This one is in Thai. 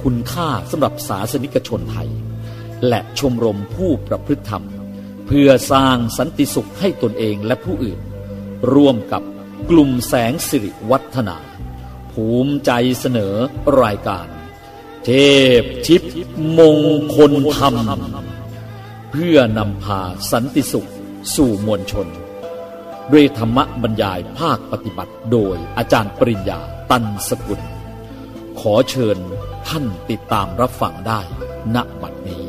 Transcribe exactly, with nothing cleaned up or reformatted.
คุณค่าสำหรับศาสนิกชนไทยและชมรมผู้ประพฤติธรรมเพื่อสร้างสันติสุขให้ตนเองและผู้อื่นร่วมกับกลุ่มแสงสิริวัฒนาภูมิใจเสนอรายการเทพทิพย์มงคลธรรมเพื่อนำพาสันติสุขสู่มวลชนด้วยธรรมบรรยายภาคปฏิบัติโดยอาจารย์ปริญญาตันสกุลขอเชิญท่านติดตามรับฟังได้ณบัดนี้